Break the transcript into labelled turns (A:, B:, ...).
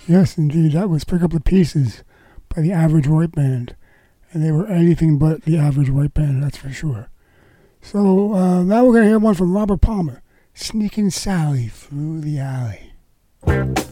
A: Yes, indeed. That was Pick Up the Pieces by the Average White Band. And they were anything but the Average White Band, that's for sure. So now we're going to hear one from Robert Palmer, Sneaking Sally Through the Alley.